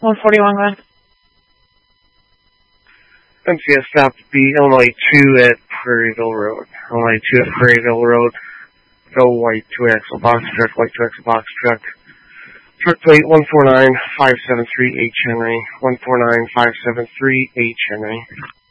141 Glen. MCS stop to be Illinois 2 at Prairieville Road. Illinois 2 at Prairieville Road. Go white 2-axle box truck, white 2-axle box truck. Truck plate 149573 H. Henry. 149573 H. Henry.